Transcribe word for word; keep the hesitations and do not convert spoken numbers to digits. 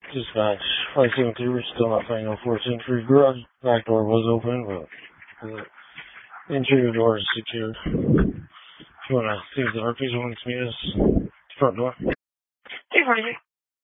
Dispatch, five seven two, we're still not finding no fourteen free garage. Back door was open, but the interior door is secured. If you want to see if the R Ps wants me, this front door. two forty-six.